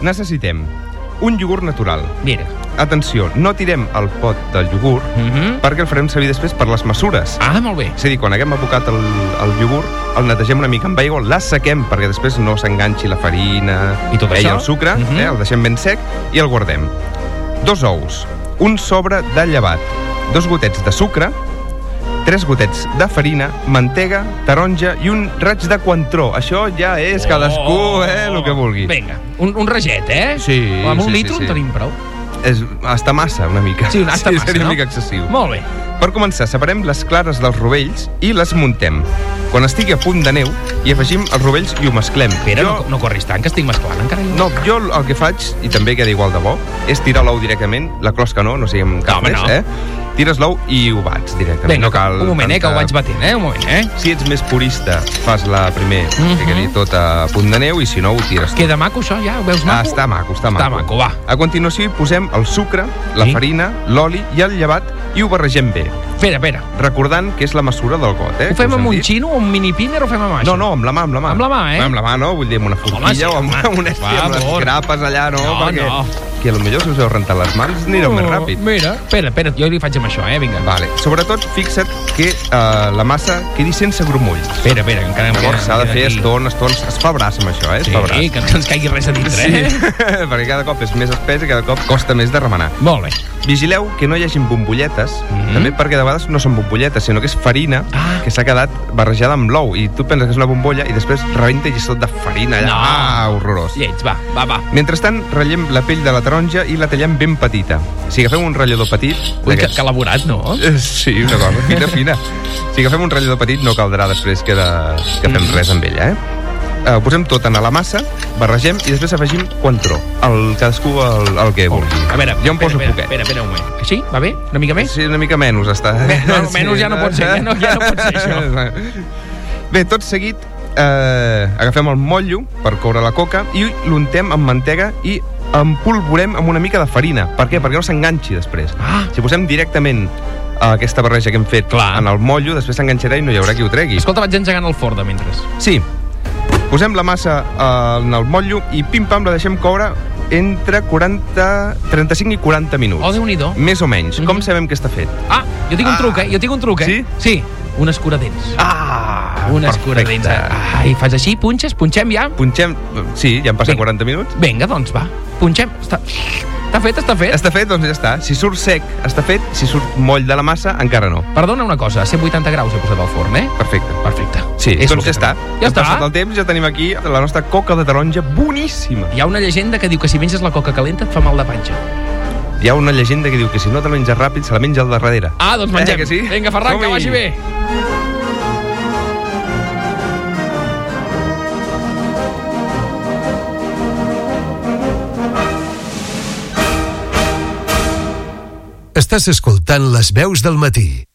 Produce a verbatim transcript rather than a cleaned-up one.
necessitem un iogurt natural. Mira. Atenció, no tirem el pot del iogurt Mhm. perquè el farem servir després per les mesures. Ah, molt bé. És a dir, quan haguem abocat el, el iogurt, el netegem una mica amb aigua, l'assequem perquè després no s'enganxi la farina I tot eh, això? i el sucre, Mhm. eh, el deixem ben sec i el guardem. Dos ous, un sobre de llevat, dos gotets de sucre, tres gotets de farina, mantega, taronja i un raig de coentró. Això ja és cadascú, eh, el que vulgui. Vinga, un, un raget, eh? Sí, Amb un sí, litro sí, sí. en tenim prou. És, està massa, una mica. Sí, està sí, massa, seria no? una mica excessiu. Molt bé. Per començar, separem les clares dels rovells i les muntem. Quan estigui a punt de neu, hi afegim els rovells i ho mesclem. Pere, jo... no, no corris tant, que estic mesclant encara. No, jo el que faig, i també queda igual de bo, és tirar l'ou directament, la closca no, no sigui amb cap No, home, més, no. eh? Tires l'ou i ho bats directament. Vinga, no cal un moment, eh, que ho tanta- vaig batent, eh? Un moment, eh? Si ets més purista, fas-la primer, Mhm. que quedi tot a punt de neu, i si no, ho tires tot. Queda maco, això, ja? Ho veus Ah, maco? està maco, està maco. Està maco, va. A continuació hi posem el sucre, la Sí. farina, l'oli i el llevat i ho barregem bé, Espera, espera. recordant que és la mesura del got, eh? Ho fem que us amb hem un dit. xino o un mini pinner o fem amb això? No, no, amb la mà, amb la mà. Amb la mà, eh? Amb la mà, no? Vull dir, amb una forquilla sí, o amb, home. amb un esti, Va, amb les amor. grapes allà, no? No, Perquè, no. que potser si us heu rentat les mans anireu Oh, més ràpid. Mira, espera, espera, jo li faig amb això, eh? Vinga. Vale. Sobretot, fixa't que eh, la massa quedi sense grumolls. Espera, espera, encara em queda. Llavors s'ha de em fer queda aquí. estons, estons. Es fa braç amb això, eh? Es Sí, fa braç. que no ens caigui res a dintre, Sí, eh? perquè cada cop és més espès i cada cop costa més de remenar. Molt bé. Vigileu que no hi hagin bombolletes, Mhm. també perquè de vegades no són bombolletes, sinó que és farina Ah. que s'ha quedat barrejada amb l'ou i tu penses que és una bombolla i després rebenta i és tot de farina allà. No. Ah, horrorós. Lleig, va, va, va. Mentrestant, ratllem la pell de la taronja i la tallem ben petita. Si agafem un ratllador petit... Ui, que, d'aquests- que elaborat, no? Eh, Sí, una cosa fina, fina. Si agafem un ratllador petit no caldrà després que, de, que fem Mm. res amb ella, eh? Uh, posem tot en la massa, barregem i després afegim coentró. El, cadascú el, el que vulgui. A veure, jo em poso espera, poquet. espera, espera un moment. Així? Va bé? Una mica més? Sí, una mica menys està. Bé, no, menys ja no pot ser, ja no- ja no pot ser això. Bé, tot seguit eh, agafem el motllo per coure la coca i l'untem amb mantega i empolvorem amb una mica de farina. Per què? Perquè no s'enganxi després. Ah. Si posem directament eh, aquesta barreja que hem fet Clar. en el motllo, després s'enganxarà i no hi haurà qui ho tregui. Escolta, vaig engegant el forn de mentre. Sí. Posem la massa eh, en el motllo i pim-pam la deixem coure entre quaranta, trenta-cinc i quaranta minuts. Oh, Déu-n'hi-do. Més o menys. Mhm. Com sabem que està fet? Ah, jo tinc un Ah. truc, eh? Jo tinc un truc, eh? Sí? Sí, un escuradents. Ah, un perfecte. escuradents. Ai, fas així, punxes, punxem ja? Punxem... Sí, ja han passat Vinga. quaranta minuts. Vinga, doncs va, punxem. Està, està fet, està fet. Està fet, doncs ja està. Si surt sec, està fet. Si surt moll de la massa, encara no. Perdona una cosa, a cent vuitanta graus he posat al forn, eh? Perfecte. Perfecte. Sí, És doncs el ja que està. fem. Ja Hem està. passat el temps, ja tenim aquí la nostra coca de taronja boníssima. Hi ha una llegenda que diu que si menges la coca calenta et fa mal de panxa. Hi ha una llegenda que diu que si no te la menges ràpid, se la menja al de darrere. Ah, doncs mengem. Eh, que sí? Vinga, Ferran, que Som-hi. vagi bé. Estàs escoltant Les Veus del Matí.